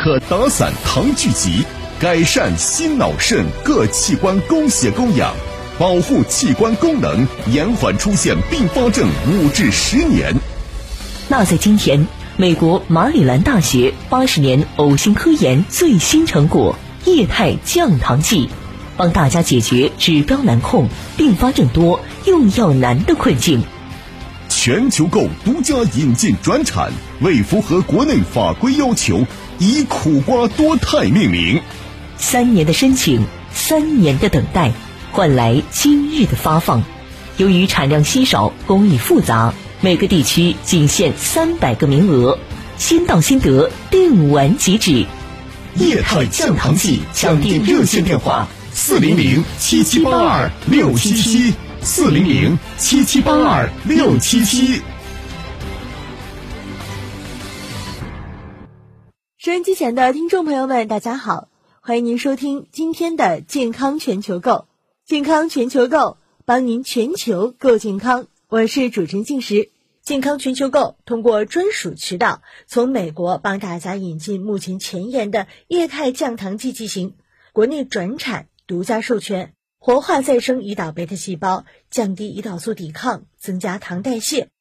可打散糖聚集，改善心脑肾各器官供血供氧，保护器官功能，延缓出现并发症5至10年。 那在今天，美国马里兰大学80年呕心科研最新成果液态降糖剂，帮大家解决指标难控、并发症多、用药难的困境。 全球购独家引进转产，为符合国内法规要求，以苦瓜多肽命名。 3年的申请，3年的等待，换来今日的发放。由于产量稀少，工艺复杂，每个地区仅限300个名额，先到先得，订完即止。 液态降糖剂抢订热线电话：400-7782-677，400-7782-677。 收音机前的听众朋友们，大家好，欢迎您收听今天的健康全球购。健康全球购，帮您全球购健康。我是主持人静时。健康全球购通过专属渠道从美国帮大家引进目前前沿的液态降糖剂剂型，国内转产，独家授权，活化再生胰岛贝塔细胞，降低胰岛素抵抗，增加糖代谢，